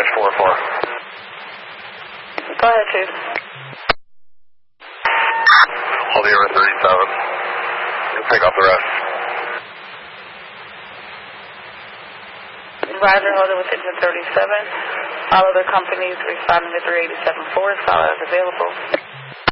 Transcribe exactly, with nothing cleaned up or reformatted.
Dash four four. Go ahead, Chief. Hold the over thirty-seven. You'll take off the rest. Roger, hold it with engine thirty-seven. All other companies responding to three eighty-seven four. Solid as available.